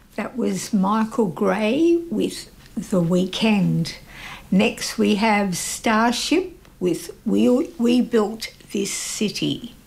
That was Michael Gray with The Weekend. Next we have Starship with We Built This City.